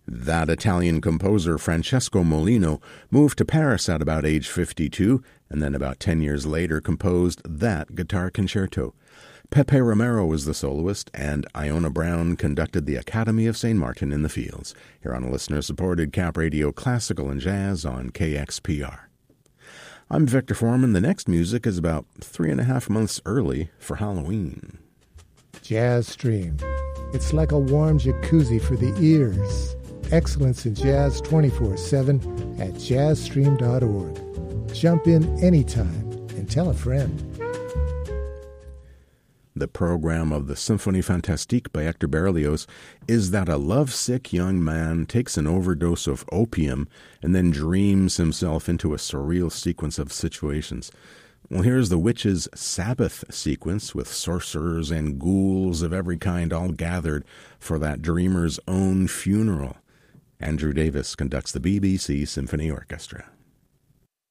That Italian composer Francesco Molino moved to Paris at about age 52, and then about 10 years later composed that guitar concerto. Pepe Romero was the soloist, and Iona Brown conducted the Academy of St. Martin in the Fields, here on a listener-supported Cap Radio Classical and Jazz on KXPR. I'm Victor Foreman. The next music is about 3.5 months early for Halloween. Jazz Stream. It's like a warm jacuzzi for the ears. Excellence in Jazz 24/7 at jazzstream.org. Jump in anytime and tell a friend. The program of the Symphonie Fantastique by Hector Berlioz is that a lovesick young man takes an overdose of opium and then dreams himself into a surreal sequence of situations. Well, here's the Witches' Sabbath sequence with sorcerers and ghouls of every kind all gathered for that dreamer's own funeral. Andrew Davis conducts the BBC Symphony Orchestra.